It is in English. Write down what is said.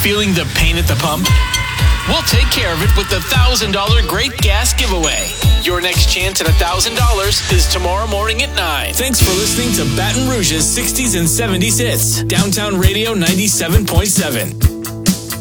Feeling the pain at the pump? We'll take care of it with the $1,000 Great Gas Giveaway. Your next chance at $1,000 is tomorrow morning at 9. Thanks for listening to Baton Rouge's 60s and 70s hits. Downtown Radio 97.7.